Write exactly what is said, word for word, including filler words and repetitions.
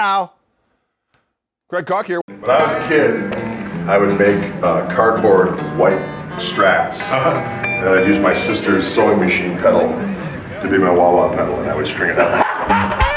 now. Greg Koch here. When I was a kid, I would make uh, cardboard white strats, and I'd use my sister's sewing machine pedal to be my wah-wah pedal, and I would string it out.